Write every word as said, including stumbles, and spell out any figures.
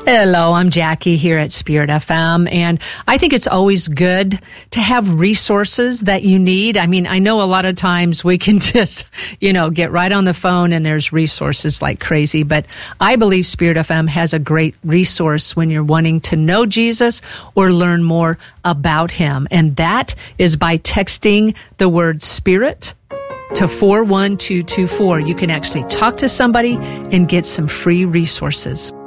Hello, I'm Jackie here at Spirit F M, and I think it's always good to have resources that you need. I mean, I know a lot of times we can just, you know, get right on the phone and there's resources like crazy, but I believe Spirit F M has a great resource when you're wanting to know Jesus or learn more about him, and that is by texting the word Spirit to four one two two four. You can actually talk to somebody and get some free resources.